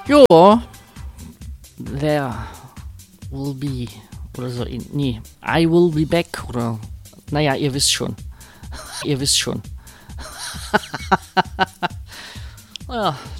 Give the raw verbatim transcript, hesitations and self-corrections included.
Jo, there will be oder so. Nee, I will be back oder. Naja, ihr wisst schon. Ihr wisst schon. Ja.